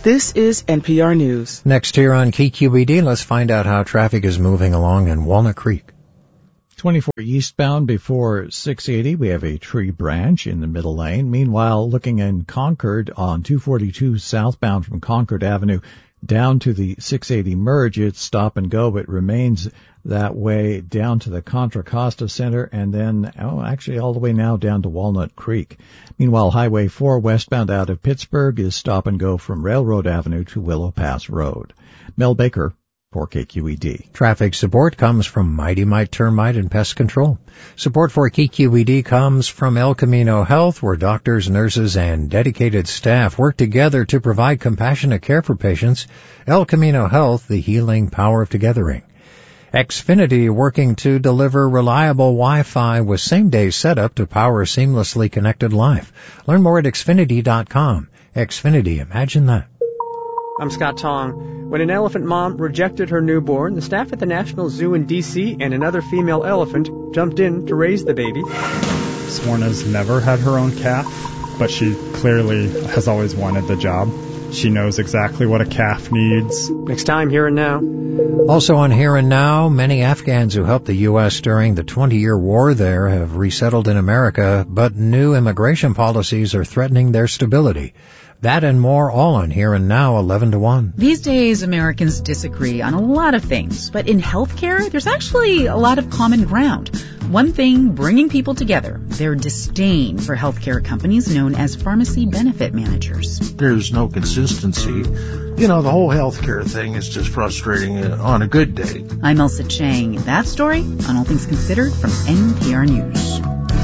This is NPR News. Next here on KQED, let's find out how traffic is moving along in Walnut Creek. 24 eastbound before 680, we have a tree branch in the middle lane. Meanwhile, looking in Concord on 242 southbound from Concord Avenue down to the 680 merge, it's stop and go. It remains that way down to the Contra Costa Center and then, actually all the way now down to Walnut Creek. Meanwhile, Highway 4 westbound out of Pittsburgh is stop and go from Railroad Avenue to Willow Pass Road. Mel Baker for KQED. Traffic support comes from Mighty Mite Termite and Pest Control. Support for KQED comes from El Camino Health, where doctors, nurses, and dedicated staff work together to provide compassionate care for patients. El Camino Health, the healing power of togethering. Xfinity, working to deliver reliable Wi-Fi with same-day setup to power a seamlessly connected life. Learn more at Xfinity.com. Xfinity, imagine that. I'm Scott Tong. When an elephant mom rejected her newborn, the staff at the National Zoo in D.C. and another female elephant jumped in to raise the baby. Swarna's never had her own calf, but she clearly has always wanted the job. She knows exactly what a calf needs. Next time, Here and Now. Also on Here and Now, many Afghans who helped the U.S. during the 20-year war there have resettled in America, but new immigration policies are threatening their stability. That and more, all on Here and Now, 11 to 1. These days, Americans disagree on a lot of things, but in healthcare, there's actually a lot of common ground. One thing bringing people together, their disdain for healthcare companies known as pharmacy benefit managers. There's no consistency. You know, the whole healthcare thing is just frustrating on a good day. I'm Elsa Chang. That story on All Things Considered from NPR News.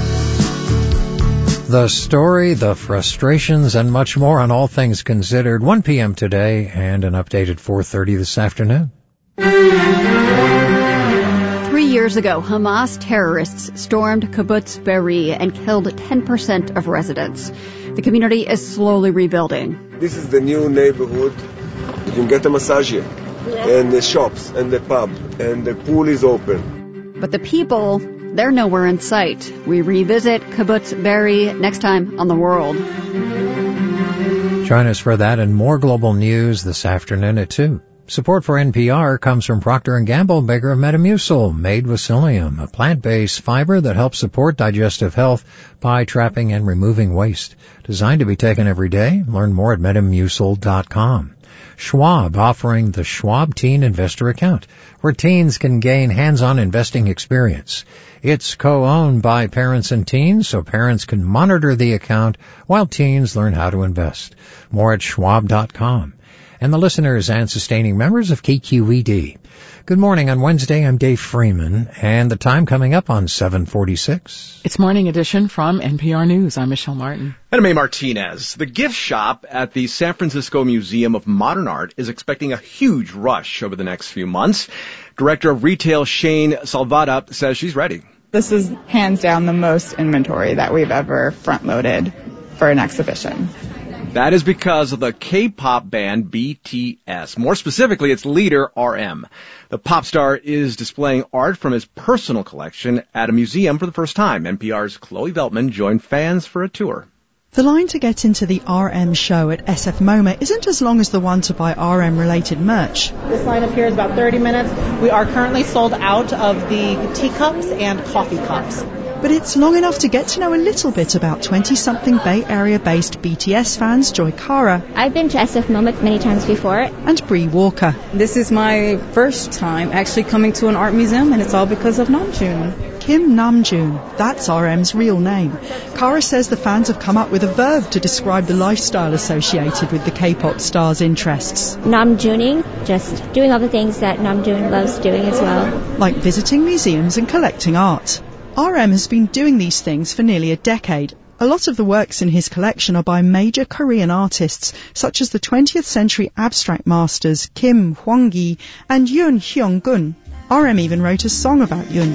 The story, the frustrations, and much more on All Things Considered, 1 p.m. today and an update at 4:30 this afternoon. 3 years ago, Hamas terrorists stormed Kibbutz Be'eri and killed 10% of residents. The community is slowly rebuilding. This is the new neighborhood. You can get a massage here, and the shops, and the pub, and the pool is open. But the people, they're nowhere in sight. We revisit Kibbutz Be'eri next time on The World. Join us for that and more global news this afternoon at 2. Support for NPR comes from Procter & Gamble, maker of Metamucil, made with psyllium, a plant-based fiber that helps support digestive health by trapping and removing waste. Designed to be taken every day. Learn more at Metamucil.com. Schwab, offering the Schwab Teen Investor Account, where teens can gain hands-on investing experience. It's co-owned by parents and teens, so parents can monitor the account while teens learn how to invest. More at Schwab.com. And the listeners and sustaining members of KQED. Good morning. On Wednesday, I'm Dave Freeman, and the time coming up on 7:46. It's Morning Edition from NPR News. I'm Michelle Martin. And I'm A. Martinez. The gift shop at the San Francisco Museum of Modern Art is expecting a huge rush over the next few months. Director of Retail Shane Salvata says she's ready. This is hands down the most inventory that we've ever front-loaded for an exhibition. That is because of the K-pop band BTS. More specifically, its leader, RM. The pop star is displaying art from his personal collection at a museum for the first time. NPR's Chloe Veltman joined fans for a tour. The line to get into the RM show at SF MoMA isn't as long as the one to buy RM-related merch. This line up here is about 30 minutes. We are currently sold out of the teacups and coffee cups. But it's long enough to get to know a little bit about 20-something Bay Area-based BTS fans Joy Kara. I've been to SF MoMA many times before. And Bree Walker. This is my first time actually coming to an art museum, and it's all because of Namjoon. Kim Namjoon, that's RM's real name. Kara says the fans have come up with a verb to describe the lifestyle associated with the K-pop star's interests. Namjooning, just doing all the things that Namjoon loves doing as well. Like visiting museums and collecting art. RM has been doing these things for nearly a decade. A lot of the works in his collection are by major Korean artists, such as the 20th century abstract masters Kim Hwang-gi and Yoon Hyung-gun. RM even wrote a song about Yoon.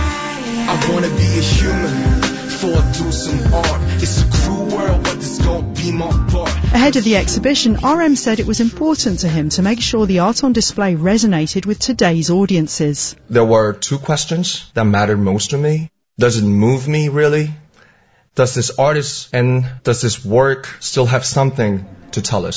I wanna be a human, fall through some art. It's a cruel world, but it's gonna be my part. Ahead of the exhibition, RM said it was important to him to make sure the art on display resonated with today's audiences. There were two questions that mattered most to me. Does it move me, really? Does this artist and does this work still have something to tell us?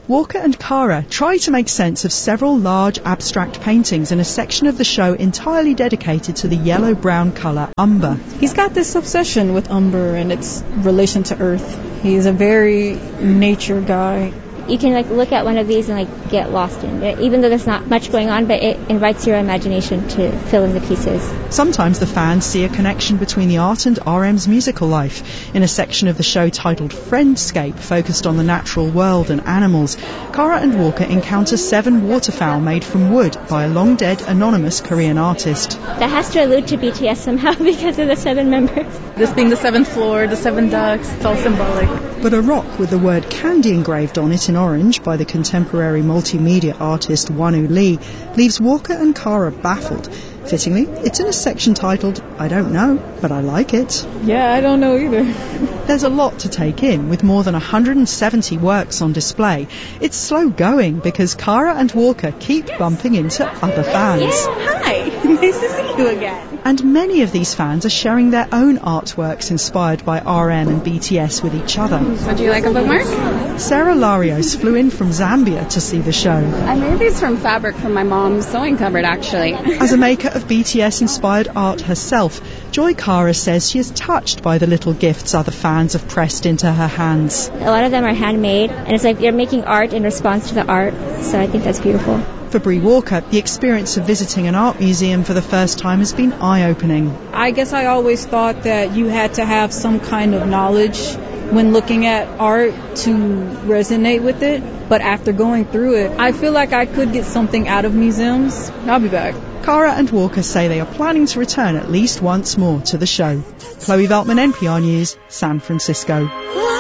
Walker and Cara try to make sense of several large abstract paintings in a section of the show entirely dedicated to the yellow-brown colour umber. He's got this obsession with umber and its relation to earth. He's a very nature guy. You can look at one of these and get lost in it, even though there's not much going on, but it invites your imagination to fill in the pieces. Sometimes the fans see a connection between the art and RM's musical life. In a section of the show titled Friendscape, focused on the natural world and animals, Cara and Walker encounter 7 waterfowl made from wood by a long-dead anonymous Korean artist. That has to allude to BTS somehow because of the 7 members. This being the 7th floor, the 7 ducks, it's all symbolic. But a rock with the word candy engraved on it in orange by the contemporary multimedia artist Wonu Lee leaves Walker and Cara baffled. Fittingly, it's in a section titled, I don't know, but I like it. Yeah, I don't know either. There's a lot to take in, with more than 170 works on display. It's slow going because Cara and Walker keep bumping into other fans. Yeah, hi. Nice to see you again. And many of these fans are sharing their own artworks inspired by RM and BTS with each other. Would you like a bookmark? Sarah Larios flew in from Zambia to see the show. I made these from fabric from my mom's sewing cupboard, actually. As a maker of BTS-inspired art herself, Joy Cara says she is touched by the little gifts other fans have pressed into her hands. A lot of them are handmade, and it's like you're making art in response to the art, so I think that's beautiful. For Bree Walker, the experience of visiting an art museum for the first time has been eye-opening. I guess I always thought that you had to have some kind of knowledge when looking at art to resonate with it, but after going through it, I feel like I could get something out of museums. I'll be back. Cara and Walker say they are planning to return at least once more to the show. Chloe Veltman, NPR News, San Francisco.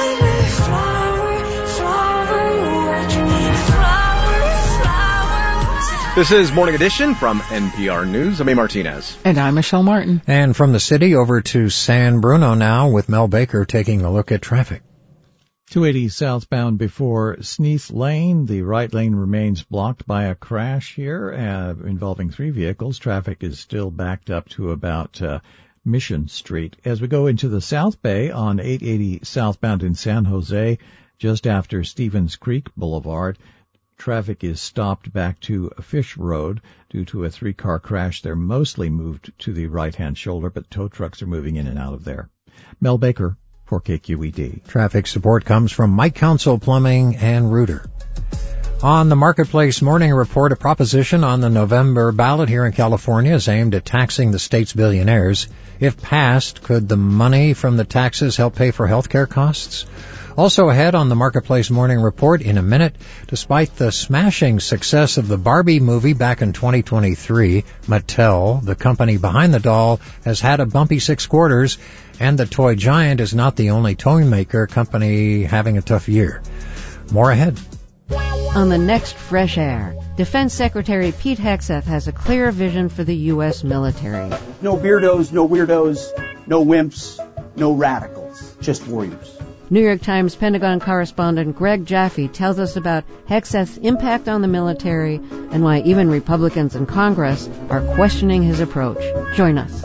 This is Morning Edition from NPR News. I'm A. Martinez. And I'm Michelle Martin. And from the city over to San Bruno now with Mel Baker taking a look at traffic. 280 southbound before Sneath Lane. The right lane remains blocked by a crash here involving 3 vehicles. Traffic is still backed up to about Mission Street. As we go into the South Bay on 880 southbound in San Jose, just after Stevens Creek Boulevard, traffic is stopped back to Fish Road due to a 3-car crash. They're mostly moved to the right-hand shoulder, but tow trucks are moving in and out of there. Mel Baker for KQED. Traffic support comes from Mike Council Plumbing and Rooter. On the Marketplace Morning Report, a proposition on the November ballot here in California is aimed at taxing the state's billionaires. If passed, could the money from the taxes help pay for health care costs? Also ahead on the Marketplace Morning Report in a minute, despite the smashing success of the Barbie movie back in 2023, Mattel, the company behind the doll, has had a bumpy 6 quarters, and the toy giant is not the only toy maker company having a tough year. More ahead. On the next Fresh Air, Defense Secretary Pete Hegseth has a clear vision for the U.S. military. No beardos, no weirdos, no wimps, no radicals, just warriors. New York Times Pentagon correspondent Greg Jaffe tells us about Hegseth's impact on the military and why even Republicans in Congress are questioning his approach. Join us.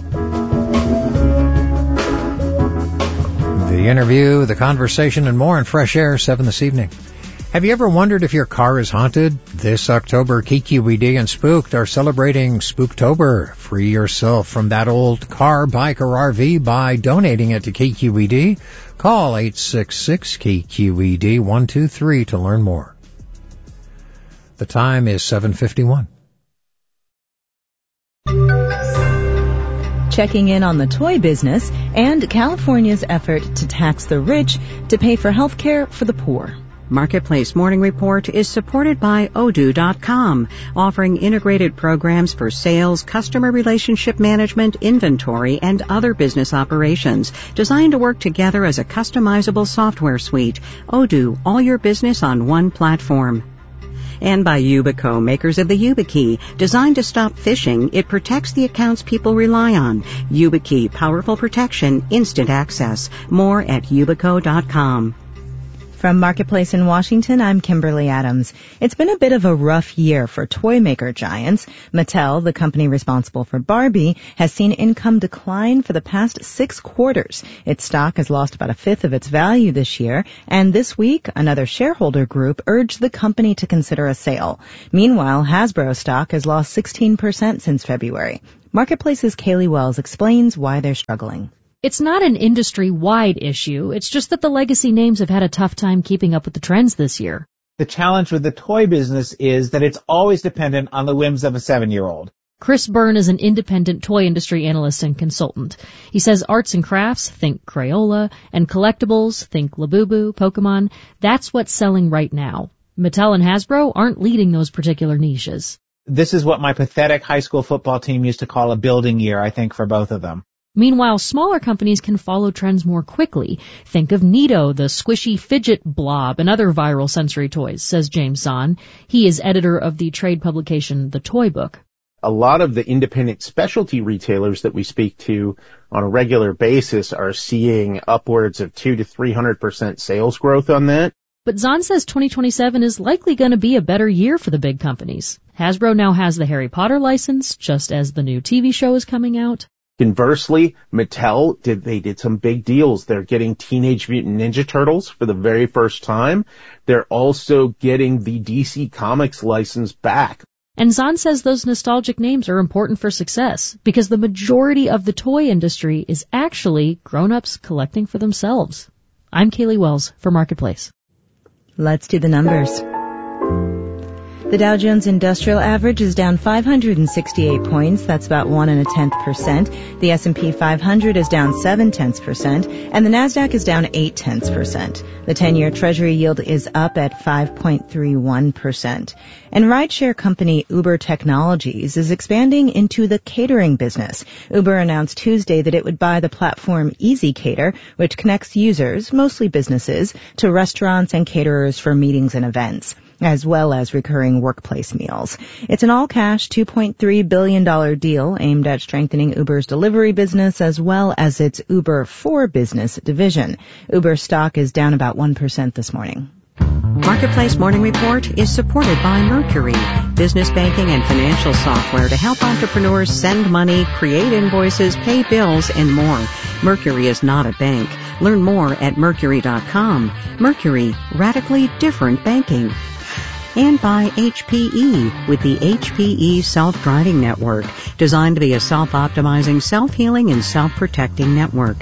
The interview, the conversation, and more on Fresh Air 7 this evening. Have you ever wondered if your car is haunted? This October, KQED and Spooked are celebrating Spooktober. Free yourself from that old car, bike, or RV by donating it to KQED. Call 866-KQED-123 to learn more. The time is 7:51. Checking in on the toy business and California's effort to tax the rich to pay for health care for the poor. Marketplace Morning Report is supported by Odoo.com, offering integrated programs for sales, customer relationship management, inventory, and other business operations, designed to work together as a customizable software suite. Odoo, all your business on one platform. And by Yubico, makers of the YubiKey. Designed to stop phishing, it protects the accounts people rely on. YubiKey, powerful protection, instant access. More at Yubico.com. From Marketplace in Washington, I'm Kimberly Adams. It's been a bit of a rough year for toy maker giants. Mattel, the company responsible for Barbie, has seen income decline for the past 6 quarters. Its stock has lost about a fifth of its value this year, and this week, another shareholder group urged the company to consider a sale. Meanwhile, Hasbro stock has lost 16% since February. Marketplace's Kaylee Wells explains why they're struggling. It's not an industry-wide issue. It's just that the legacy names have had a tough time keeping up with the trends this year. The challenge with the toy business is that it's always dependent on the whims of a 7-year-old. Chris Byrne is an independent toy industry analyst and consultant. He says arts and crafts, think Crayola, and collectibles, think Labubu, Pokemon, that's what's selling right now. Mattel and Hasbro aren't leading those particular niches. This is what my pathetic high school football team used to call a building year, I think, for both of them. Meanwhile, smaller companies can follow trends more quickly. Think of Neato, the squishy fidget blob, and other viral sensory toys, says James Zahn. He is editor of the trade publication The Toy Book. A lot of the independent specialty retailers that we speak to on a regular basis are seeing upwards of 200 to 300% sales growth on that. But Zahn says 2027 is likely going to be a better year for the big companies. Hasbro now has the Harry Potter license, just as the new TV show is coming out. Conversely, Mattel did some big deals. They're getting Teenage Mutant Ninja Turtles for the very first time. They're also getting the DC Comics license back. And Zahn says those nostalgic names are important for success because the majority of the toy industry is actually grown-ups collecting for themselves. I'm Kaylee Wells for Marketplace. Let's do the numbers. The Dow Jones Industrial Average is down 568 points. That's about 1.1%. The S&P 500 is down 0.7%, and the Nasdaq is down 0.8%. The 10-year Treasury yield is up at 5.31%. And rideshare company Uber Technologies is expanding into the catering business. Uber announced Tuesday that it would buy the platform EasyCater, which connects users, mostly businesses, to restaurants and caterers for meetings and events, as well as recurring workplace meals. It's an all-cash $2.3 billion deal aimed at strengthening Uber's delivery business as well as its Uber for Business division. Uber stock is down about 1% this morning. Marketplace Morning Report is supported by Mercury, business banking and financial software to help entrepreneurs send money, create invoices, pay bills, and more. Mercury is not a bank. Learn more at Mercury.com. Mercury, radically different banking. And by HPE with the HPE Self-Driving Network, designed to be a self-optimizing, self-healing, and self-protecting network.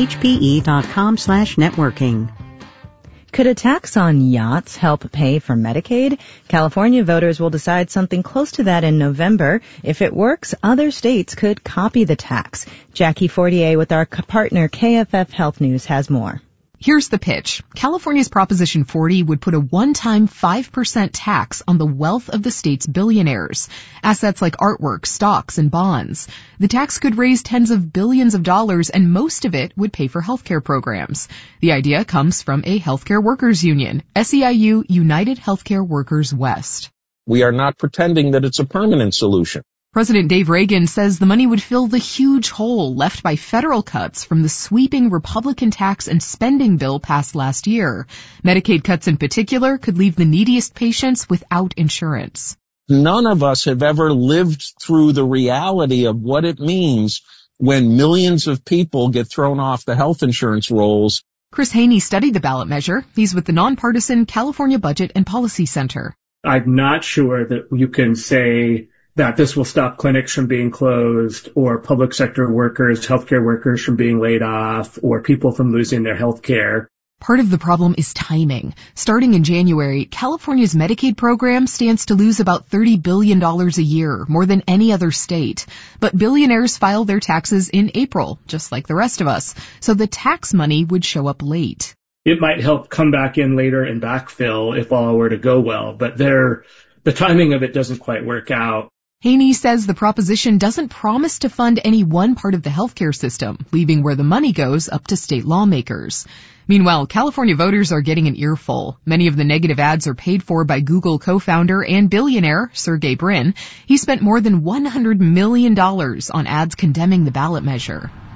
HPE.com/networking. Could a tax on yachts help pay for Medicaid? California voters will decide something close to that in November. If it works, other states could copy the tax. Jackie Fortier with our partner KFF Health News has more. Here's the pitch. California's Proposition 40 would put a one-time 5% tax on the wealth of the state's billionaires, assets like artwork, stocks, and bonds. The tax could raise tens of billions of dollars, and most of it would pay for healthcare programs. The idea comes from a healthcare workers union, SEIU United Healthcare Workers West. We are not pretending that it's a permanent solution. President Dave Reagan says the money would fill the huge hole left by federal cuts from the sweeping Republican tax and spending bill passed last year. Medicaid cuts in particular could leave the neediest patients without insurance. None of us have ever lived through the reality of what it means when millions of people get thrown off the health insurance rolls. Chris Haney studied the ballot measure. He's with the nonpartisan California Budget and Policy Center. I'm not sure that you can say that this will stop clinics from being closed or public sector workers, healthcare workers from being laid off or people from losing their health care. Part of the problem is timing. Starting in January, California's Medicaid program stands to lose about $30 billion a year, more than any other state. But billionaires file their taxes in April, just like the rest of us, so the tax money would show up late. It might help come back in later and backfill if all were to go well, but the timing of it doesn't quite work out. Haney says the proposition doesn't promise to fund any one part of the healthcare system, leaving where the money goes up to state lawmakers. Meanwhile, California voters are getting an earful. Many of the negative ads are paid for by Google co-founder and billionaire Sergey Brin. He spent more than $100 million on ads condemning the ballot measure.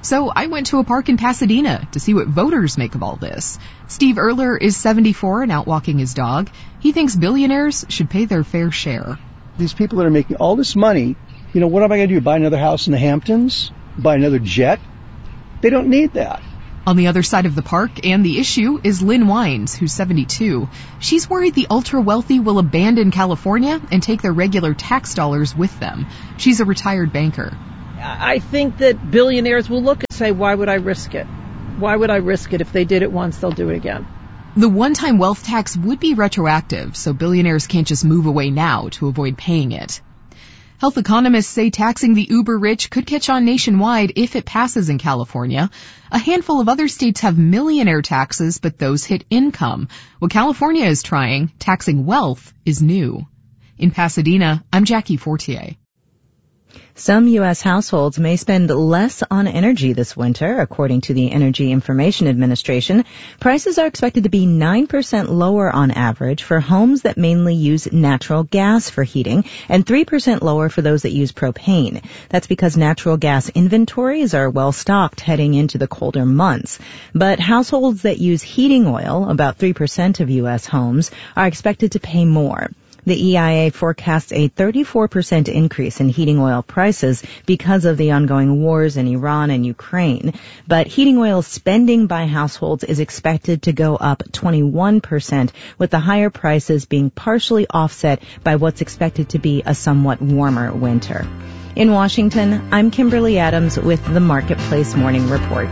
So I went to a park in Pasadena to see what voters make of all this. Steve Erler is 74 and out walking his dog. He thinks billionaires should pay their fair share. These people that are making all this money, what am I going to do? Buy another house in the Hamptons? Buy another jet? They don't need that. On the other side of the park and the issue is Lynn Wines, who's 72. She's worried the ultra-wealthy will abandon California and take their regular tax dollars with them. She's a retired banker. I think that billionaires will look and say, why would I risk it? Why would I risk it? If they did it once, they'll do it again. The one-time wealth tax would be retroactive, so billionaires can't just move away now to avoid paying it. Health economists say taxing the uber-rich could catch on nationwide if it passes in California. A handful of other states have millionaire taxes, but those hit income. What California is trying, taxing wealth, is new. In Pasadena, I'm Jackie Fortier. Some U.S. households may spend less on energy this winter, according to the Energy Information Administration. Prices are expected to be 9% lower on average for homes that mainly use natural gas for heating and 3% lower for those that use propane. That's because natural gas inventories are well stocked heading into the colder months. But households that use heating oil, about 3% of U.S. homes, are expected to pay more. The EIA forecasts a 34% increase in heating oil prices because of the ongoing wars in Iran and Ukraine. But heating oil spending by households is expected to go up 21%, with the higher prices being partially offset by what's expected to be a somewhat warmer winter. In Washington, I'm Kimberly Adams with the Marketplace Morning Report.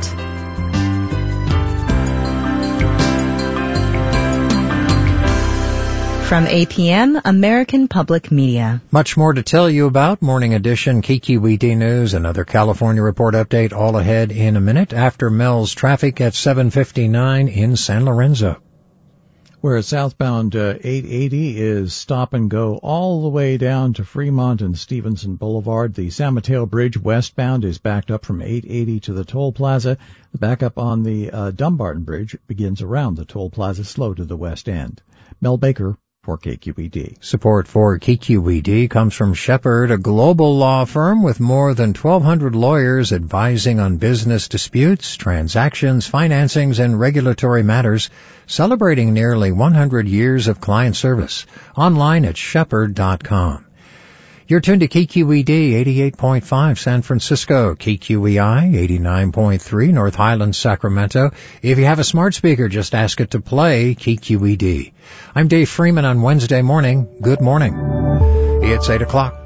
From APM, American Public Media. Much more to tell you about. Morning edition, KQED News, another California report update all ahead in a minute after Mel's traffic at 7:59 in San Lorenzo. Where southbound 880 is stop and go all the way down to Fremont and Stevenson Boulevard. The San Mateo Bridge westbound is backed up from 880 to the toll plaza. The backup on the Dumbarton Bridge begins around the toll plaza, slow to the west end. Mel Baker for KQED. Support for KQED comes from Shepherd, a global law firm with more than 1,200 lawyers advising on business disputes, transactions, financings, and regulatory matters, celebrating nearly 100 years of client service. Online at shepherd.com. You're tuned to KQED 88.5 San Francisco, KQEI 89.3 North Highlands, Sacramento. If you have a smart speaker, just ask it to play KQED. I'm Dave Freeman on Wednesday morning. Good morning. It's 8 o'clock.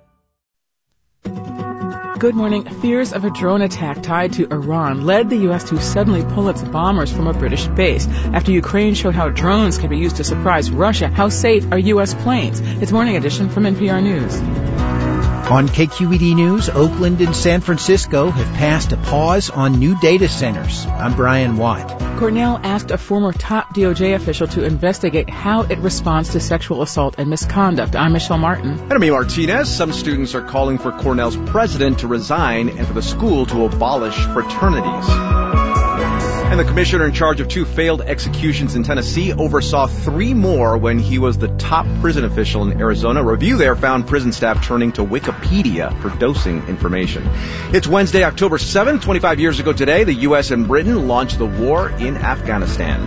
Good morning. Fears of a drone attack tied to Iran led the U.S. to suddenly pull its bombers from a British base. After Ukraine showed how drones can be used to surprise Russia, how safe are U.S. planes? It's Morning Edition from NPR News. On KQED News, Oakland and San Francisco have passed a pause on new data centers. I'm Brian Watt. Cornell asked a former top DOJ official to investigate how it responds to sexual assault and misconduct. I'm Michelle Martin. And I'm Martinez. Some students are calling for Cornell's president to resign and for the school to abolish fraternities. And the commissioner in charge of 2 failed executions in Tennessee oversaw 3 more when he was the top prison official in Arizona. A review there found prison staff turning to Wikipedia for dosing information. It's Wednesday, October 7th. 25 years ago today, the U.S. and Britain launched the war in Afghanistan.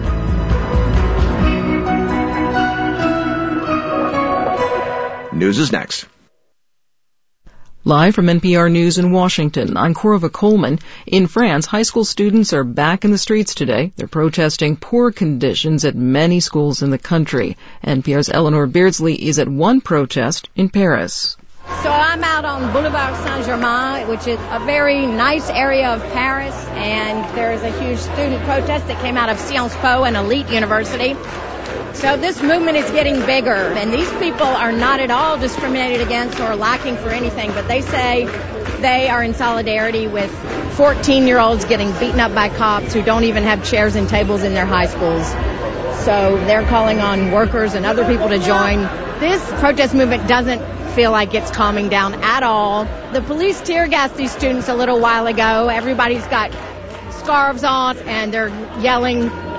News is next. Live from NPR News in Washington, I'm Corva Coleman. In France, high school students are back in the streets today. They're protesting poor conditions at many schools in the country. NPR's Eleanor Beardsley is at one protest in Paris. So I'm out on Boulevard Saint-Germain, which is a very nice area of Paris, and there is a huge student protest that came out of Sciences Po, an elite university. So this movement is getting bigger, and these people are not at all discriminated against or lacking for anything, but they say they are in solidarity with 14-year-olds getting beaten up by cops who don't even have chairs and tables in their high schools. So they're calling on workers and other people to join. This protest movement doesn't feel like it's calming down at all. The police tear gassed these students a little while ago. Everybody's got scarves on, and they're yelling,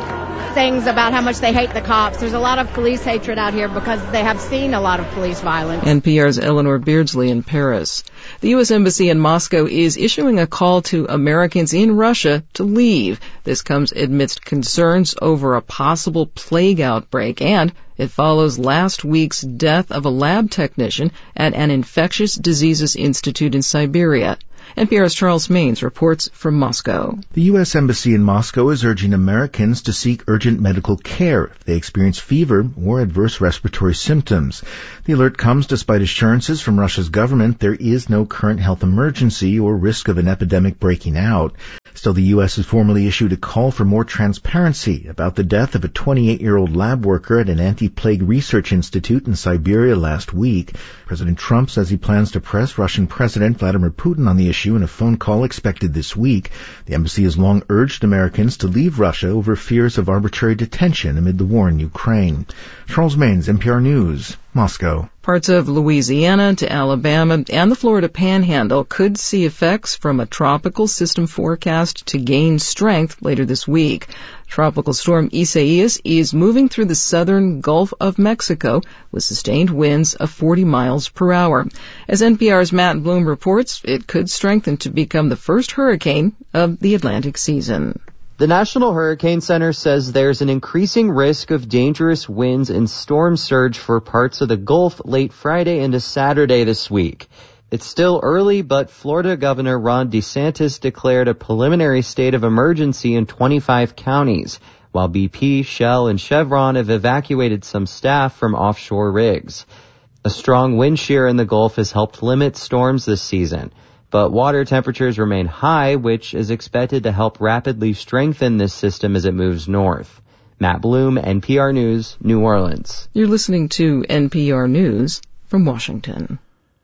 things about how much they hate the cops. There's a lot of police hatred out here because they have seen a lot of police violence. NPR's Eleanor Beardsley in Paris. The U.S. Embassy in Moscow is issuing a call to Americans in Russia to leave. This comes amidst concerns over a possible plague outbreak, and it follows last week's death of a lab technician at an infectious diseases institute in Siberia. NPR's Charles Maines reports from Moscow. The U.S. Embassy in Moscow is urging Americans to seek urgent medical care if they experience fever or adverse respiratory symptoms. The alert comes despite assurances from Russia's government there is no current health emergency or risk of an epidemic breaking out. Still, the U.S. has formally issued a call for more transparency about the death of a 28-year-old lab worker at an anti-plague research institute in Siberia last week. President Trump says he plans to press Russian President Vladimir Putin on the issue in a phone call expected this week. The embassy has long urged Americans to leave Russia over fears of arbitrary detention amid the war in Ukraine. Charles Maines, NPR News, Moscow. Parts of Louisiana to Alabama and the Florida Panhandle could see effects from a tropical system forecast to gain strength later this week. Tropical storm Isaias is moving through the southern Gulf of Mexico with sustained winds of 40 miles per hour. As NPR's Matt Bloom reports, it could strengthen to become the first hurricane of the Atlantic season. The National Hurricane Center says there's an increasing risk of dangerous winds and storm surge for parts of the Gulf late Friday into Saturday this week. It's still early, but Florida Governor Ron DeSantis declared a preliminary state of emergency in 25 counties, while BP, Shell, and Chevron have evacuated some staff from offshore rigs. A strong wind shear in the Gulf has helped limit storms this season, but water temperatures remain high, which is expected to help rapidly strengthen this system as it moves north. Matt Bloom, NPR News, New Orleans. You're listening to NPR News from Washington.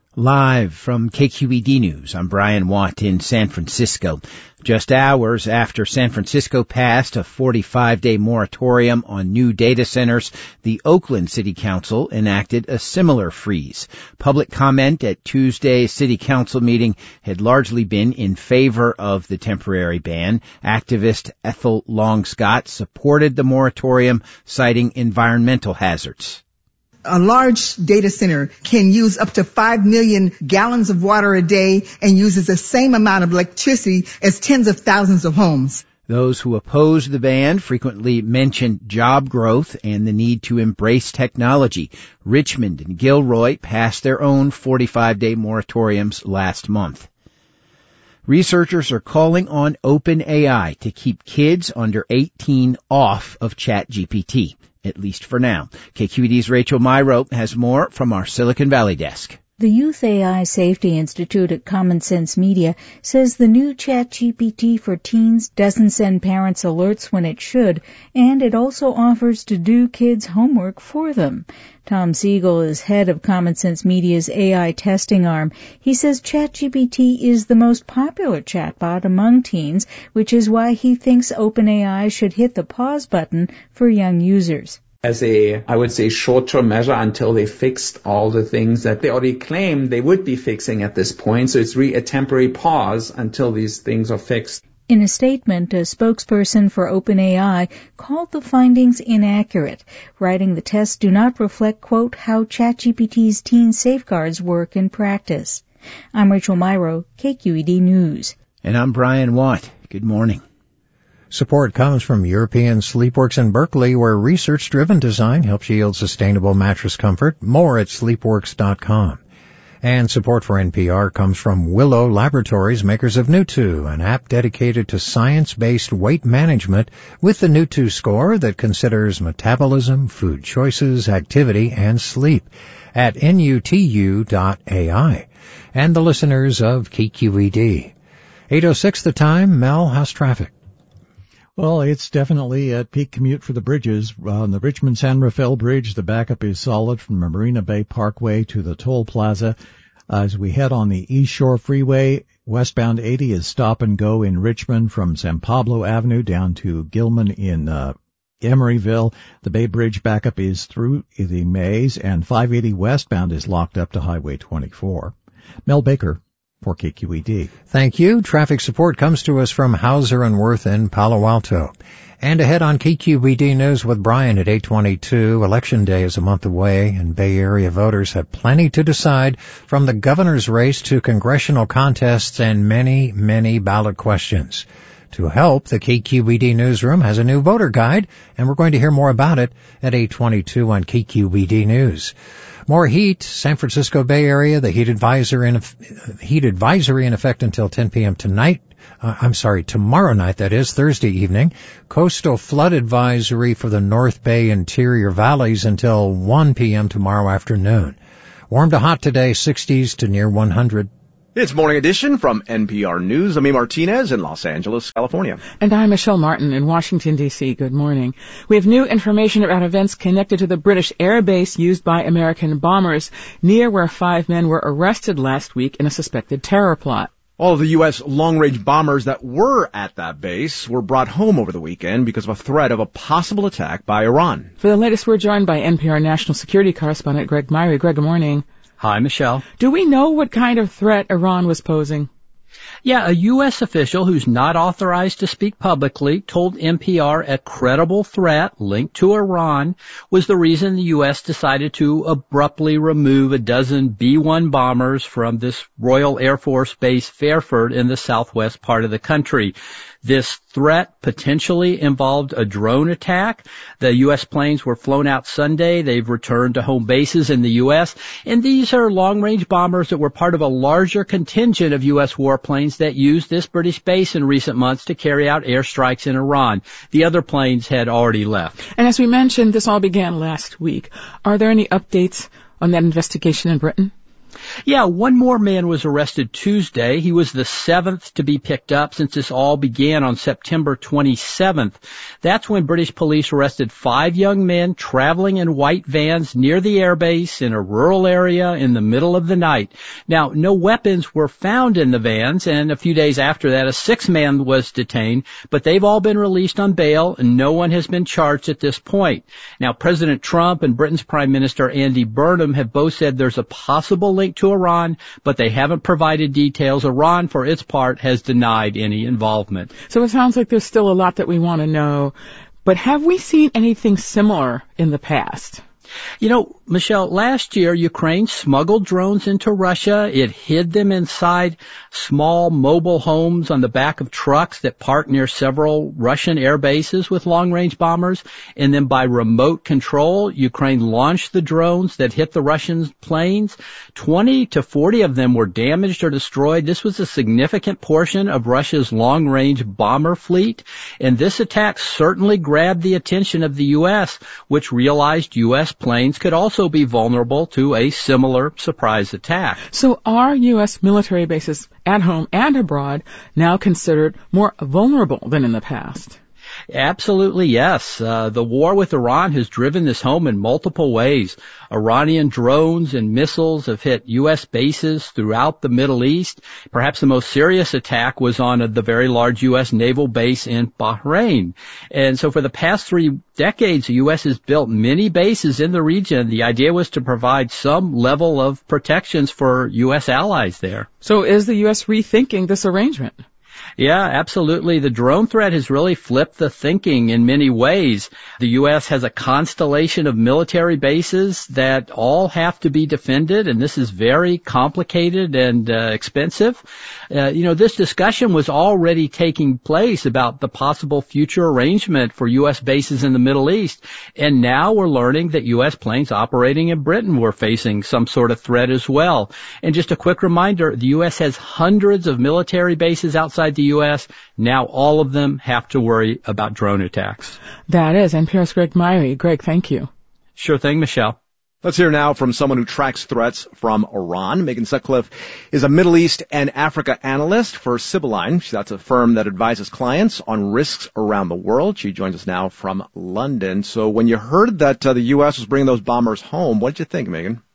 Live from KQED News, I'm Brian Watt in San Francisco. Just hours after San Francisco passed a 45-day moratorium on new data centers, the Oakland City Council enacted a similar freeze. Public comment at Tuesday's City Council meeting had largely been in favor of the temporary ban. Activist Ethel Long-Scott supported the moratorium, citing environmental hazards. A large data center can use up to 5 million gallons of water a day and uses the same amount of electricity as tens of thousands of homes. Those who oppose the ban frequently mention job growth and the need to embrace technology. Richmond and Gilroy passed their own 45-day moratoriums last month. Researchers are calling on OpenAI to keep kids under 18 off of ChatGPT, at least for now. KQED's Rachel Myrow has more from our Silicon Valley desk. The Youth AI Safety Institute at Common Sense Media says the new ChatGPT for teens doesn't send parents alerts when it should, and it also offers to do kids' homework for them. Tom Siegel is head of Common Sense Media's AI testing arm. He says ChatGPT is the most popular chatbot among teens, which is why he thinks OpenAI should hit the pause button for young users. As I would say, short-term measure until they fixed all the things that they already claimed they would be fixing at this point. So it's really a temporary pause until these things are fixed. In a statement, a spokesperson for OpenAI called the findings inaccurate, writing the tests do not reflect, quote, how ChatGPT's teen safeguards work in practice. I'm Rachel Myrow, KQED News. And I'm Brian Watt. Good morning. Support comes from European Sleepworks in Berkeley, where research-driven design helps yield sustainable mattress comfort. More at sleepworks.com. And support for NPR comes from Willow Laboratories, makers of Nutu, an app dedicated to science-based weight management with the Nutu score that considers metabolism, food choices, activity, and sleep at nutu.ai. And the listeners of KQED. 8:06 the time. Mel, how's traffic? Well, it's definitely at peak commute for the bridges. On the Richmond-San Rafael Bridge, the backup is solid from the Marina Bay Parkway to the toll plaza. As we head on the East Shore Freeway, westbound 80 is stop and go in Richmond from San Pablo Avenue down to Gilman in Emeryville. The Bay Bridge backup is through the Maze, and 580 westbound is locked up to Highway 24. Mel Baker for KQED. Thank you. Traffic support comes to us from Hauser & Wirth in Palo Alto. And ahead on KQBD News with Brian at 8:22, Election Day is a month away, and Bay Area voters have plenty to decide, from the governor's race to congressional contests and many, many ballot questions. To help, the KQBD Newsroom has a new voter guide, and we're going to hear more about it at 8:22 on KQBD News. More heat, San Francisco Bay Area, the heat advisory in effect until 10 p.m. tomorrow night, that is, Thursday evening. Coastal flood advisory for the North Bay interior valleys until 1 p.m. tomorrow afternoon. Warm to hot today, 60s to near 100. It's Morning Edition from NPR News. I'm Martinez in Los Angeles, California. And I'm Michelle Martin in Washington, D.C. Good morning. We have new information about events connected to the British air base used by American bombers near where 5 men were arrested last week in a suspected terror plot. All of the U.S. long-range bombers that were at that base were brought home over the weekend because of a threat of a possible attack by Iran. For the latest, we're joined by NPR national security correspondent Greg Myrie. Greg, good morning. Hi, Michelle. Do we know what kind of threat Iran was posing? Yeah, a U.S. official who's not authorized to speak publicly told NPR a credible threat linked to Iran was the reason the U.S. decided to abruptly remove a dozen B-1 bombers from this Royal Air Force Base Fairford in the southwest part of the country. This threat potentially involved a drone attack. The U.S. planes were flown out Sunday. They've returned to home bases in the U.S. And these are long-range bombers that were part of a larger contingent of U.S. warplanes that used this British base in recent months to carry out airstrikes in Iran. The other planes had already left. And as we mentioned, this all began last week. Are there any updates on that investigation in Britain? Yeah, one more man was arrested Tuesday. He was the 7th to be picked up since this all began on September 27th. That's when British police arrested 5 young men traveling in white vans near the airbase in a rural area in the middle of the night. Now, no weapons were found in the vans, and a few days after that, a 6th man was detained, but they've all been released on bail, and no one has been charged at this point. Now, President Trump and Britain's Prime Minister Andy Burnham have both said there's a possible link to Iran, but they haven't provided details. Iran, for its part, has denied any involvement. So it sounds like there's still a lot that we want to know, but have we seen anything similar in the past? You know, Michelle, last year, Ukraine smuggled drones into Russia. It hid them inside small mobile homes on the back of trucks that parked near several Russian air bases with long-range bombers. And then by remote control, Ukraine launched the drones that hit the Russian planes. 20 to 40 of them were damaged or destroyed. This was a significant portion of Russia's long-range bomber fleet. And this attack certainly grabbed the attention of the U.S., which realized U.S. planes could also be vulnerable to a similar surprise attack. So are U.S. military bases at home and abroad now considered more vulnerable than in the past? Absolutely, yes. The war with Iran has driven this home in multiple ways. Iranian drones and missiles have hit U.S. bases throughout the Middle East. Perhaps the most serious attack was on the very large U.S. naval base in Bahrain. And so for the past 3 decades, the U.S. has built many bases in the region. The idea was to provide some level of protections for U.S. allies there. So is the U.S. rethinking this arrangement? Yeah, absolutely. The drone threat has really flipped the thinking in many ways. The U.S. has a constellation of military bases that all have to be defended, and this is very complicated and expensive. This discussion was already taking place about the possible future arrangement for U.S. bases in the Middle East, and now we're learning that U.S. planes operating in Britain were facing some sort of threat as well. And just a quick reminder, the U.S. has hundreds of military bases outside the U.S. Now all of them have to worry about drone attacks. That is NPR's Greg Myrie. Greg, thank you. Sure thing, Michelle. Let's hear now from someone who tracks threats from Iran. Megan Sutcliffe is a Middle East and Africa analyst for Sibylline. That's a firm that advises clients on risks around the world. She joins us now from London. So when you heard that the U.S. was bringing those bombers home, what did you think, Megan?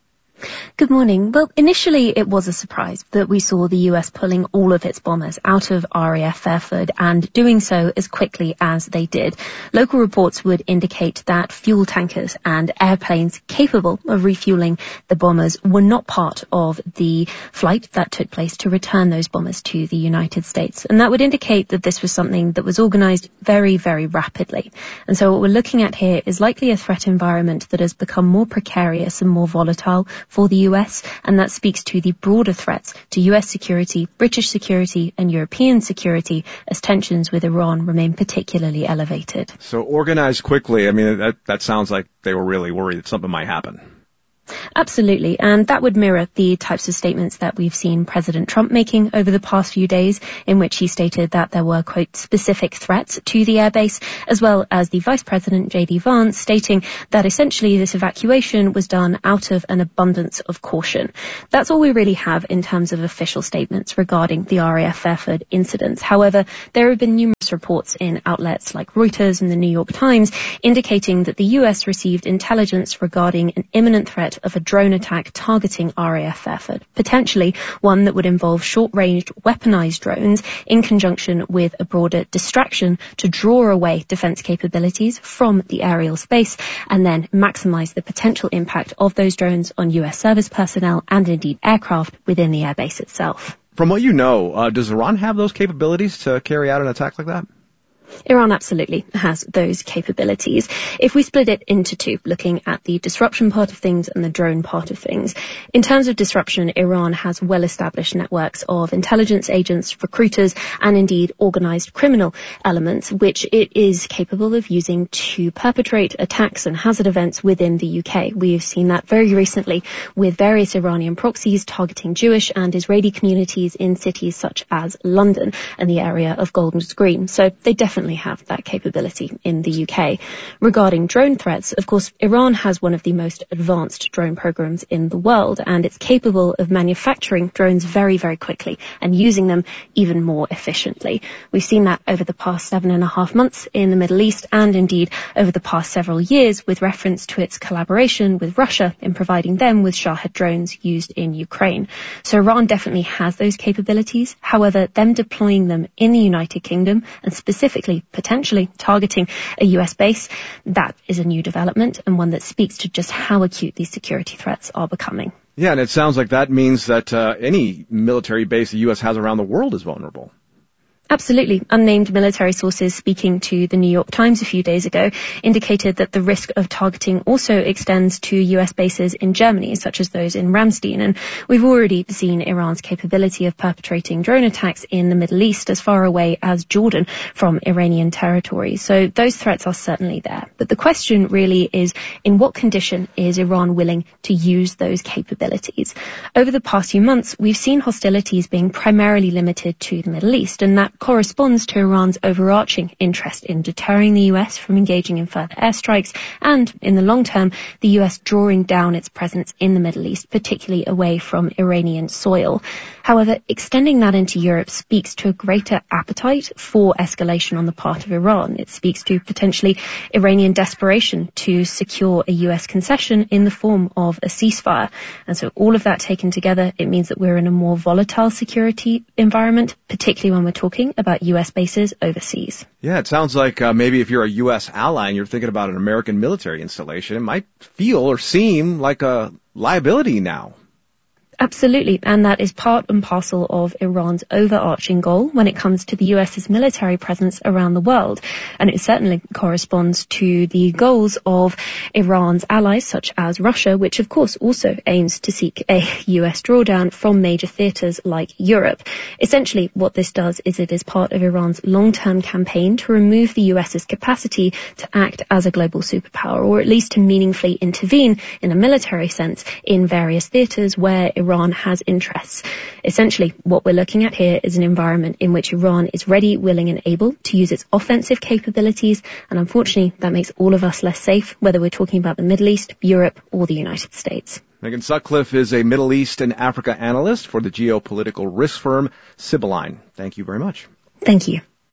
Good morning. Well, initially it was a surprise that we saw the US pulling all of its bombers out of RAF Fairford and doing so as quickly as they did. Local reports would indicate that fuel tankers and airplanes capable of refueling the bombers were not part of the flight that took place to return those bombers to the United States. And that would indicate that this was something that was organized very, very rapidly. And so what we're looking at here is likely a threat environment that has become more precarious and more volatile for the US, and that speaks to the broader threats to US security, British security, and European security as tensions with Iran remain particularly elevated. So organized quickly, I mean, that sounds like they were really worried that something might happen. Absolutely, and that would mirror the types of statements that we've seen President Trump making over the past few days, in which he stated that there were, quote, specific threats to the airbase, as well as the Vice President, J.D. Vance, stating that essentially this evacuation was done out of an abundance of caution. That's all we really have in terms of official statements regarding the RAF Fairford incidents. However, there have been numerous reports in outlets like Reuters and the New York Times indicating that the US received intelligence regarding an imminent threat of a drone attack targeting RAF Fairford, potentially one that would involve short-range weaponized drones in conjunction with a broader distraction to draw away defense capabilities from the aerial space and then maximize the potential impact of those drones on US service personnel and indeed aircraft within the airbase itself. From what you know, does Iran have those capabilities to carry out an attack like that? Iran absolutely has those capabilities. If we split it into two, looking at the disruption part of things and the drone part of things, in terms of disruption, Iran has well-established networks of intelligence agents, recruiters, and indeed organized criminal elements, which it is capable of using to perpetrate attacks and hazard events within the UK. We have seen that very recently with various Iranian proxies targeting Jewish and Israeli communities in cities such as London and the area of Golders Green. So they definitely have that capability in the UK. Regarding drone threats, of course, Iran has one of the most advanced drone programs in the world, and it's capable of manufacturing drones very, very quickly and using them even more efficiently. We've seen that over the past 7.5 months in the Middle East and indeed over the past several years with reference to its collaboration with Russia in providing them with Shahed drones used in Ukraine. So Iran definitely has those capabilities. However, them deploying them in the United Kingdom and specifically potentially targeting a US base, that is a new development and one that speaks to just how acute these security threats are becoming. Yeah, and it sounds like that means that any military base the US has around the world is vulnerable. Absolutely. Unnamed military sources speaking to the New York Times a few days ago indicated that the risk of targeting also extends to US bases in Germany, such as those in Ramstein. And we've already seen Iran's capability of perpetrating drone attacks in the Middle East as far away as Jordan from Iranian territory. So those threats are certainly there. But the question really is, in what condition is Iran willing to use those capabilities? Over the past few months, we've seen hostilities being primarily limited to the Middle East, and that corresponds to Iran's overarching interest in deterring the US from engaging in further airstrikes and, in the long term, the US drawing down its presence in the Middle East, particularly away from Iranian soil. However, extending that into Europe speaks to a greater appetite for escalation on the part of Iran. It speaks to potentially Iranian desperation to secure a US concession in the form of a ceasefire. And so all of that taken together, it means that we're in a more volatile security environment, particularly when we're talking about US bases overseas. Yeah, it sounds like maybe if you're a US ally and you're thinking about an American military installation, it might feel or seem like a liability now. Absolutely, and that is part and parcel of Iran's overarching goal when it comes to the US's military presence around the world. And it certainly corresponds to the goals of Iran's allies, such as Russia, which of course also aims to seek a US drawdown from major theatres like Europe. Essentially, what this does is it is part of Iran's long-term campaign to remove the US's capacity to act as a global superpower, or at least to meaningfully intervene in a military sense in various theatres where Iran has interests. Essentially, what we're looking at here is an environment in which Iran is ready, willing and able to use its offensive capabilities, and unfortunately that makes all of us less safe, whether we're talking about the Middle East, Europe or the United States. Megan Sutcliffe is a Middle East and Africa analyst for the geopolitical risk firm Sibylline. Thank you very much. Thank you.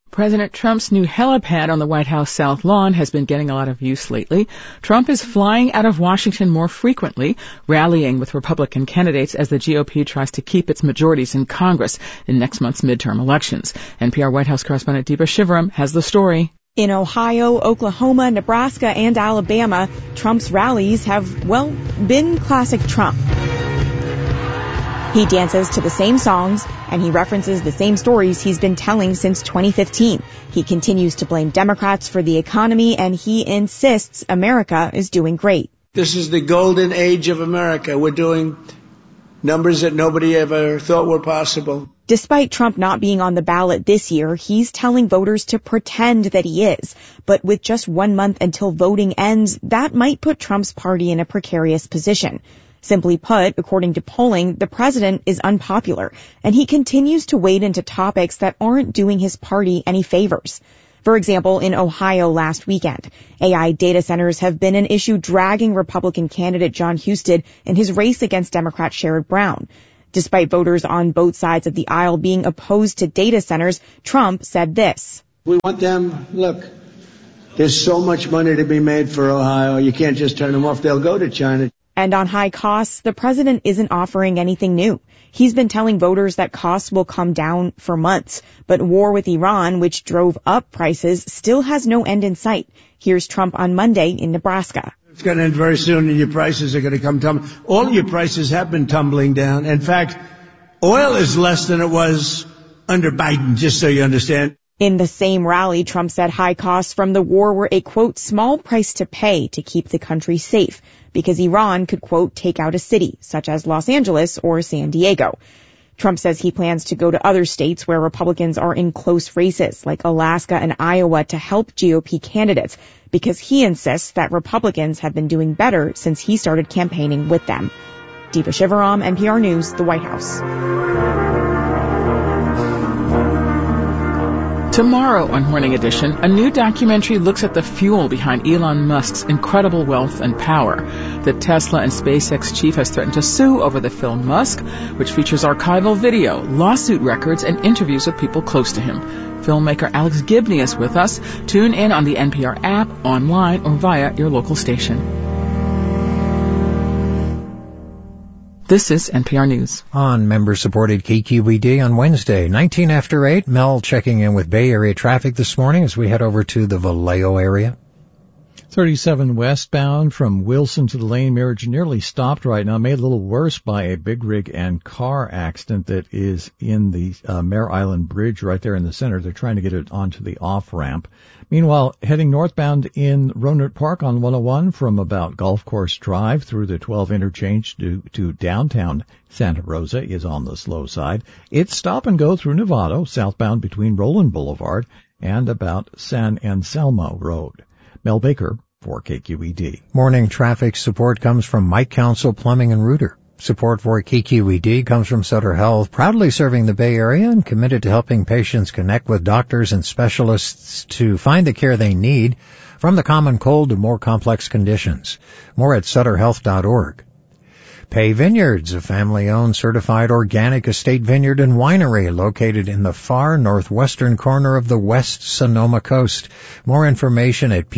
President Trump's new helipad on the White House South Lawn has been getting a lot of use lately. Trump is flying out of Washington more frequently, rallying with Republican candidates as the GOP tries to keep its majorities in Congress in next month's midterm elections. NPR White House correspondent Deepa Shivaram has the story. In Ohio, Oklahoma, Nebraska, and Alabama, Trump's rallies have, been classic Trump. He dances to the same songs, and he references the same stories he's been telling since 2015. He continues to blame Democrats for the economy, and he insists America is doing great. This is the golden age of America. We're doing numbers that nobody ever thought were possible. Despite Trump not being on the ballot this year, he's telling voters to pretend that he is. But with just 1 month until voting ends, that might put Trump's party in a precarious position. Simply put, according to polling, the president is unpopular, and he continues to wade into topics that aren't doing his party any favors. For example, in Ohio last weekend, AI data centers have been an issue dragging Republican candidate Jon Husted in his race against Democrat Sherrod Brown. Despite voters on both sides of the aisle being opposed to data centers, Trump said this. We want them, look, there's so much money to be made for Ohio. You can't just turn them off. They'll go to China. And on high costs, the president isn't offering anything new. He's been telling voters that costs will come down for months. But war with Iran, which drove up prices, still has no end in sight. Here's Trump on Monday in Nebraska. It's going to end very soon, and your prices are going to come tumbling. All your prices have been tumbling down. In fact, oil is less than it was under Biden, just so you understand. In the same rally, Trump said high costs from the war were a, quote, small price to pay to keep the country safe, because Iran could, quote, take out a city, such as Los Angeles or San Diego. Trump says he plans to go to other states where Republicans are in close races, like Alaska and Iowa, to help GOP candidates, because he insists that Republicans have been doing better since he started campaigning with them. Deepa Shivaram, NPR News, the White House. Tomorrow on Morning Edition, a new documentary looks at the fuel behind Elon Musk's incredible wealth and power. The Tesla and SpaceX chief has threatened to sue over the film Musk, which features archival video, lawsuit records, and interviews with people close to him. Filmmaker Alex Gibney is with us. Tune in on the NPR app, online, or via your local station. This is NPR News. On member-supported KQED on Wednesday, 19 after 8, Mel checking in with Bay Area traffic this morning as we head over to the Vallejo area. 37 westbound from Wilson to the Lane Marriage nearly stopped right now, made a little worse by a big rig and car accident that is in the Mare Island Bridge right there in the center. They're trying to get it onto the off-ramp. Meanwhile, heading northbound in Rohnert Park on 101 from about Golf Course Drive through the 12 interchange to downtown Santa Rosa is on the slow side. It's stop and go through Novato, southbound between Roland Boulevard and about San Anselmo Road. Mel Baker for KQED. Morning traffic support comes from Mike Council Plumbing and Rooter. Support for KQED comes from Sutter Health, proudly serving the Bay Area and committed to helping patients connect with doctors and specialists to find the care they need, from the common cold to more complex conditions. More at sutterhealth.org. Pay Vineyards, a family-owned certified organic estate vineyard and winery located in the far northwestern corner of the West Sonoma Coast. More information at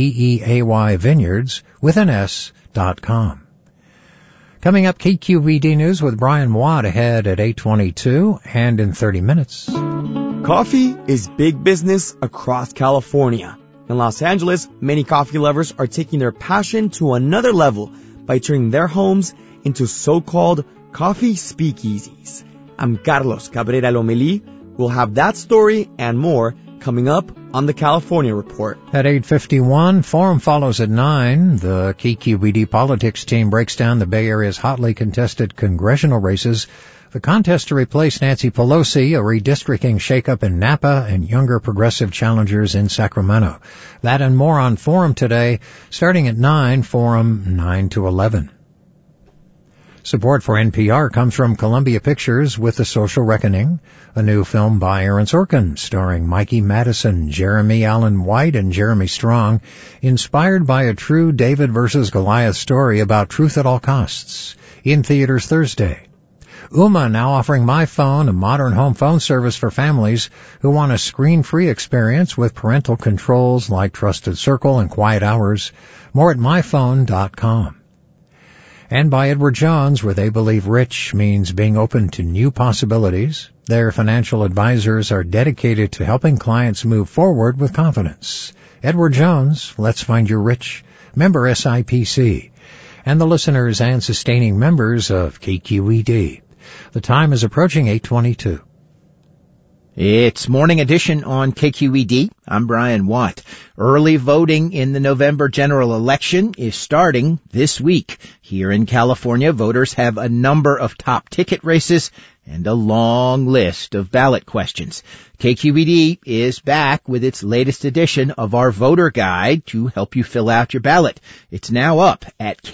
PEAYvineyards.com. Coming up, KQED News with Brian Watt ahead at 8:22 and in 30 minutes. Coffee is big business across California. In Los Angeles, many coffee lovers are taking their passion to another level by turning their homes into so-called coffee speakeasies. I'm Carlos Cabrera Lomelí. We'll have that story and more coming up on the California Report. At 8:51, Forum follows at 9. The KQED politics team breaks down the Bay Area's hotly contested congressional races. The contest to replace Nancy Pelosi, a redistricting shakeup in Napa, and younger progressive challengers in Sacramento. That and more on Forum today, starting at 9, Forum 9 to 11. Support for NPR comes from Columbia Pictures with The Social Reckoning, a new film by Aaron Sorkin, starring Mikey Madison, Jeremy Allen White, and Jeremy Strong, inspired by a true David versus Goliath story about truth at all costs. In theaters Thursday. Ooma now offering My Phone, a modern home phone service for families who want a screen-free experience with parental controls like Trusted Circle and Quiet Hours. More at myphone.com. And by Edward Jones, where they believe rich means being open to new possibilities. Their financial advisors are dedicated to helping clients move forward with confidence. Edward Jones, let's find your rich. Member SIPC. And the listeners and sustaining members of KQED. The time is approaching 8:22. It's Morning Edition on KQED. I'm Brian Watt. Early voting in the November general election is starting this week. Here in California, voters have a number of top ticket races and a long list of ballot questions. KQED is back with its latest edition of our voter guide to help you fill out your ballot. It's now up at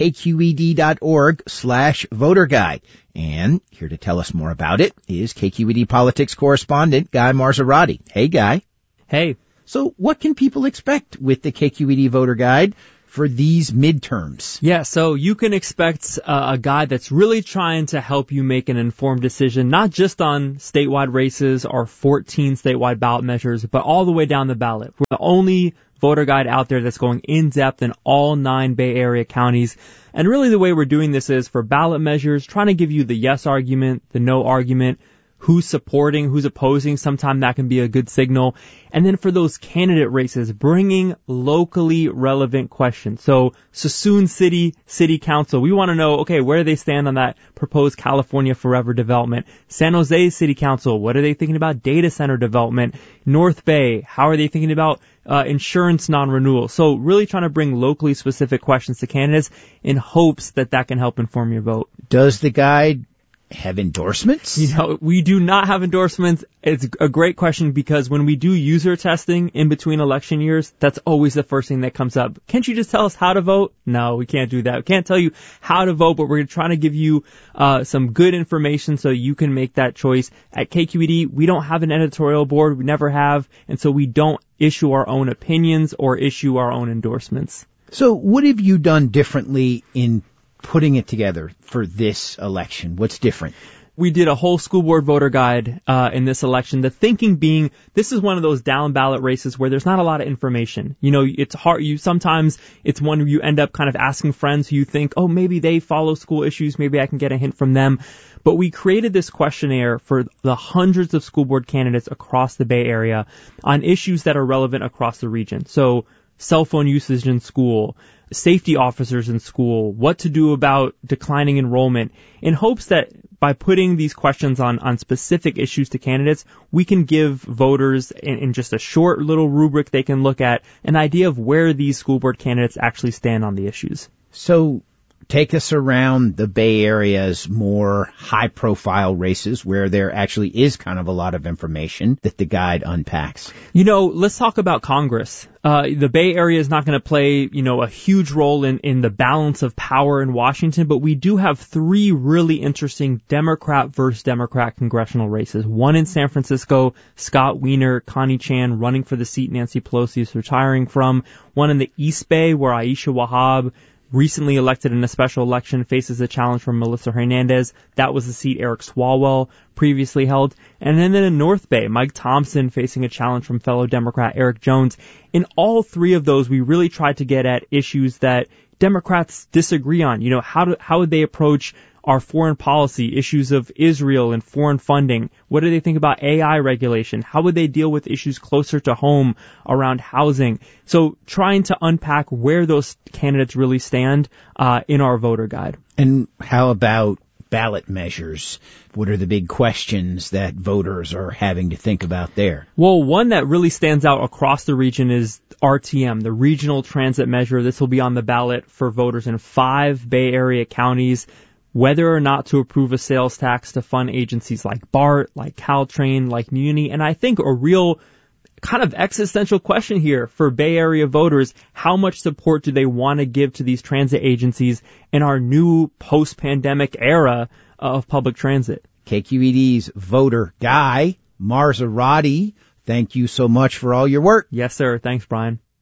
kqed.org/voter guide. And here to tell us more about it is KQED politics correspondent Guy Marzorati. Hey, Guy. Hey. So what can people expect with the KQED voter guide for these midterms? Yeah, so you can expect a guide that's really trying to help you make an informed decision, not just on statewide races or 14 statewide ballot measures, but all the way down the ballot. We're the only voter guide out there that's going in depth in all 9 Bay Area counties. And really the way we're doing this is for ballot measures, trying to give you the yes argument, the no argument, who's supporting, who's opposing. Sometimes that can be a good signal. And then for those candidate races, bringing locally relevant questions. So Suisun City Council, we want to know, okay, where do they stand on that proposed California Forever development? San Jose City Council, what are they thinking about data center development? North Bay, how are they thinking about insurance non-renewal? So really trying to bring locally specific questions to candidates in hopes that that can help inform your vote. Does the guide have endorsements? You know, we do not have endorsements. It's a great question because when we do user testing in between election years, that's always the first thing that comes up. Can't you just tell us how to vote? No, we can't do that. We can't tell you how to vote, but we're trying to give you some good information so you can make that choice. At KQED, we don't have an editorial board. We never have. And so we don't issue our own opinions or issue our own endorsements. So what have you done differently in putting it together for this election? What's different? We did a whole school board voter guide in this election. The thinking being, this is one of those down ballot races where there's not a lot of information. You know, it's hard. Sometimes it's one where you end up kind of asking friends who you think, oh, maybe they follow school issues. Maybe I can get a hint from them. But we created this questionnaire for the hundreds of school board candidates across the Bay Area on issues that are relevant across the region. So cell phone usage in school, safety officers in school, what to do about declining enrollment, in hopes that by putting these questions on specific issues to candidates, we can give voters in just a short little rubric they can look at an idea of where these school board candidates actually stand on the issues. So take us around the Bay Area's more high-profile races where there actually is kind of a lot of information that the guide unpacks. You know, let's talk about Congress. The Bay Area is not going to play, a huge role in the balance of power in Washington, but we do have 3 really interesting Democrat versus Democrat congressional races. One in San Francisco, Scott Wiener, Connie Chan running for the seat Nancy Pelosi is retiring from. One in the East Bay where Aisha Wahab, recently elected in a special election, faces a challenge from Melissa Hernandez. That was the seat Eric Swalwell previously held. And then in North Bay, Mike Thompson facing a challenge from fellow Democrat Eric Jones. In all 3 of those, we really tried to get at issues that Democrats disagree on. You know, how would they approach our foreign policy, issues of Israel and foreign funding? What do they think about AI regulation? How would they deal with issues closer to home around housing? So trying to unpack where those candidates really stand in our voter guide. And how about ballot measures? What are the big questions that voters are having to think about there? Well, one that really stands out across the region is RTM, the Regional Transit Measure. This will be on the ballot for voters in 5 Bay Area counties. Whether or not to approve a sales tax to fund agencies like BART, like Caltrain, like Muni. And I think a real kind of existential question here for Bay Area voters, how much support do they want to give to these transit agencies in our new post-pandemic era of public transit? KQED's voter Guy Marzorati, thank you so much for all your work. Yes, sir. Thanks, Brian.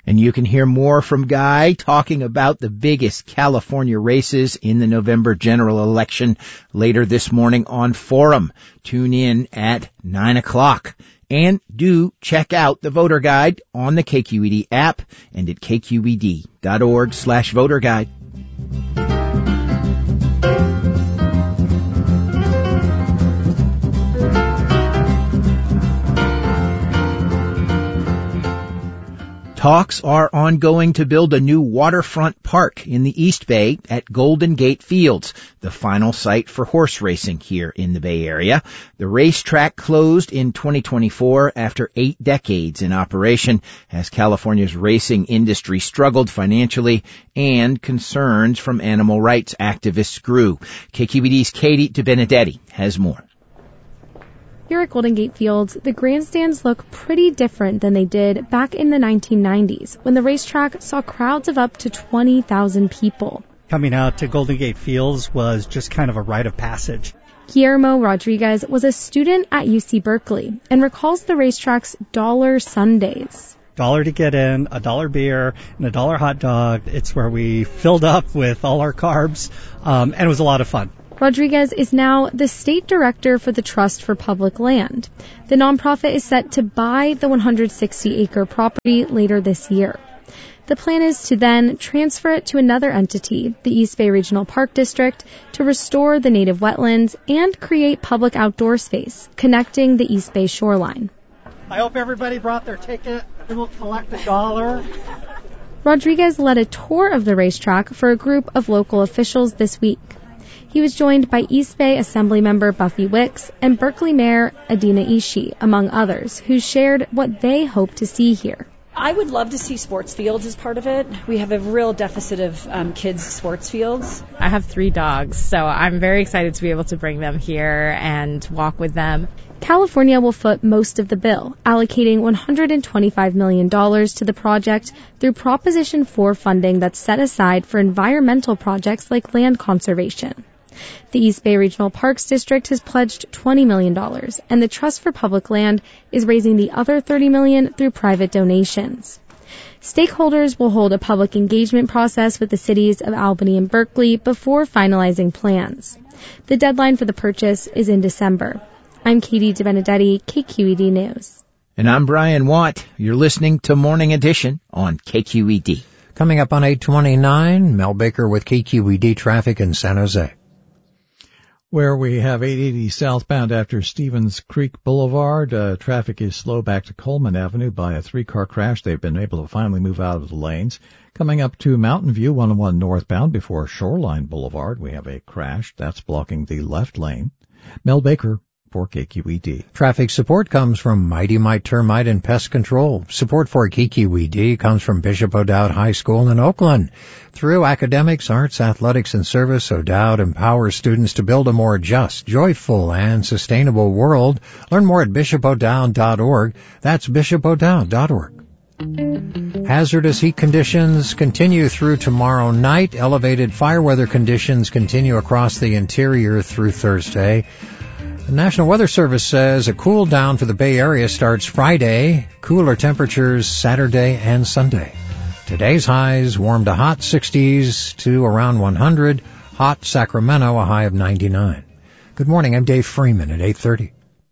And you can hear more from Guy talking about the biggest California races in the November general election later this morning on Forum. Tune in at 9 o'clock. And do check out the voter guide on the KQED app and at kqed.org/voter guide. Talks are ongoing to build a new waterfront park in the East Bay at Golden Gate Fields, the final site for horse racing here in the Bay Area. The racetrack closed in 2024 after 8 decades in operation as California's racing industry struggled financially and concerns from animal rights activists grew. KQED's Katie DeBenedetti has more. Here at Golden Gate Fields, the grandstands look pretty different than they did back in the 1990s, when the racetrack saw crowds of up to 20,000 people. Coming out to Golden Gate Fields was just kind of a rite of passage. Guillermo Rodriguez was a student at UC Berkeley and recalls the racetrack's $1 Sundays. $1 to get in, $1 beer, and $1 hot dog. It's where we filled up with all our carbs, and it was a lot of fun. Rodriguez is now the state director for the Trust for Public Land. The nonprofit is set to buy the 160-acre property later this year. The plan is to then transfer it to another entity, the East Bay Regional Park District, to restore the native wetlands and create public outdoor space connecting the East Bay shoreline. I hope everybody brought their ticket and we'll collect $1. Rodriguez led a tour of the racetrack for a group of local officials this week. He was joined by East Bay Assemblymember Buffy Wicks and Berkeley Mayor Adina Ishii, among others, who shared what they hope to see here. I would love to see sports fields as part of it. We have a real deficit of kids' sports fields. I have 3 dogs, so I'm very excited to be able to bring them here and walk with them. California will foot most of the bill, allocating $125 million to the project through Proposition 4 funding that's set aside for environmental projects like land conservation. The East Bay Regional Parks District has pledged $20 million, and the Trust for Public Land is raising the other $30 million through private donations. Stakeholders will hold a public engagement process with the cities of Albany and Berkeley before finalizing plans. The deadline for the purchase is in December. I'm Katie DeBenedetti, KQED News. And I'm Brian Watt. You're listening to Morning Edition on KQED. Coming up on 8:29, Mel Baker with KQED traffic in San Jose. Where we have 880 southbound after Stevens Creek Boulevard, traffic is slow back to Coleman Avenue by a 3-car crash. They've been able to finally move out of the lanes. Coming up to Mountain View 101 northbound before Shoreline Boulevard, we have a crash that's blocking the left lane. Mel Baker for KQED. Traffic support comes from Mighty Mite Termite and Pest Control. Support for KQED comes from Bishop O'Dowd High School in Oakland. Through academics, arts, athletics, and service, O'Dowd empowers students to build a more just, joyful, and sustainable world. Learn more at bishopodowd.org. That's bishopodowd.org. Hazardous heat conditions continue through tomorrow night. Elevated fire weather conditions continue across the interior through Thursday. The National Weather Service says a cool down for the Bay Area starts Friday, cooler temperatures Saturday and Sunday. Today's highs warm to hot 60s to around 100, hot Sacramento a high of 99. Good morning, I'm Dave Freeman at 8:30.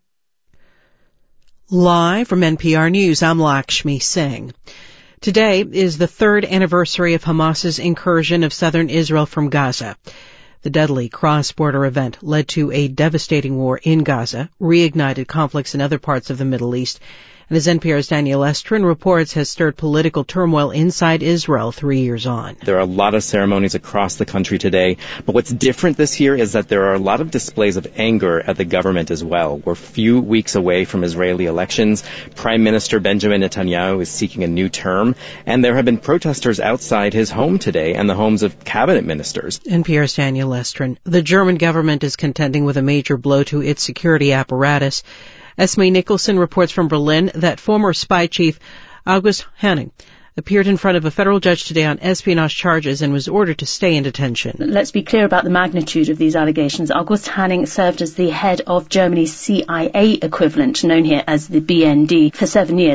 Live from NPR News, I'm Lakshmi Singh. Today is the 3rd anniversary of Hamas's incursion of southern Israel from Gaza. The deadly cross-border event led to a devastating war in Gaza, reignited conflicts in other parts of the Middle East, and as NPR's Daniel Estrin reports, has stirred political turmoil inside Israel 3 years on. There are a lot of ceremonies across the country today, but what's different this year is that there are a lot of displays of anger at the government as well. We're a few weeks away from Israeli elections. Prime Minister Benjamin Netanyahu is seeking a new term, and there have been protesters outside his home today and the homes of cabinet ministers. NPR's Daniel Estrin. The German government is contending with a major blow to its security apparatus. Esme Nicholson reports from Berlin that former spy chief August Hanning appeared in front of a federal judge today on espionage charges and was ordered to stay in detention. Let's be clear about the magnitude of these allegations. August Hanning served as the head of Germany's CIA equivalent, known here as the BND, for 7 years.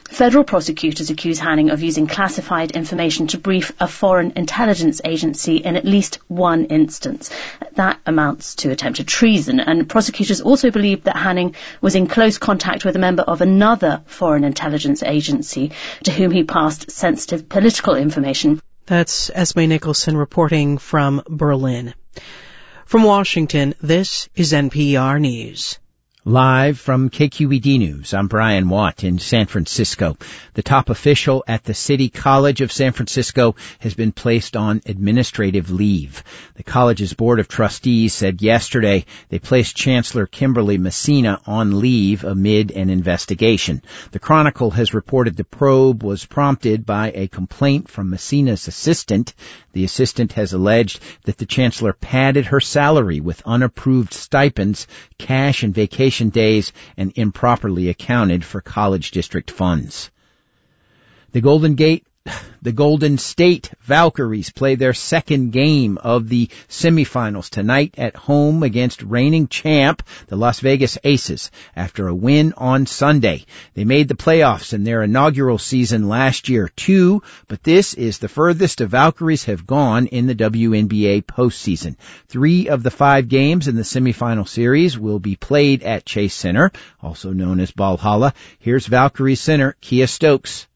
Federal prosecutors accuse Hanning of using classified information to brief a foreign intelligence agency in at least one instance. That amounts to attempted treason, and prosecutors also believe that Hanning was in close contact with a member of another foreign intelligence agency to whom he passed sensitive political information. That's Esme Nicholson reporting from Berlin. From Washington, this is NPR News. Live from KQED News, I'm Brian Watt in San Francisco. The top official at the City College of San Francisco has been placed on administrative leave. The college's Board of Trustees said yesterday they placed Chancellor Kimberly Messina on leave amid an investigation. The Chronicle has reported the probe was prompted by a complaint from Messina's assistant. The assistant has alleged that the chancellor padded her salary with unapproved stipends, cash and vacation days, and improperly accounted for college district funds. The Golden State Valkyries play their second game of the semifinals tonight at home against reigning champ, the Las Vegas Aces, after a win on Sunday. They made the playoffs in their inaugural season last year too, but this is the furthest the Valkyries have gone in the WNBA postseason. 3 of the 5 games in the semifinal series will be played at Chase Center, also known as Valhalla. Here's Valkyries center Kia Stokes.